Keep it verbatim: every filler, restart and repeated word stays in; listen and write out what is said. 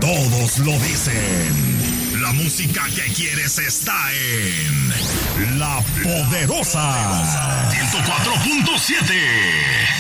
Todos lo dicen. La música que quieres está en La Poderosa ciento cuatro punto siete.